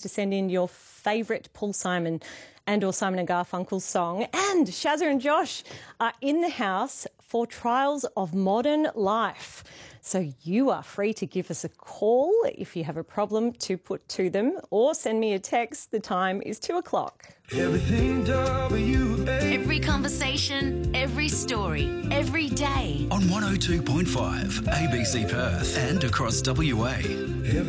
to send in your favourite Paul Simon or Simon and Garfunkel song. And Shazza and Josh are in the house for Trials of Modern Life. So you are free to give us a call if you have a problem to put to them, or send me a text. The time is 2:00. Everything WA. Every conversation, every story, every day. On 102.5 ABC Perth and across WA.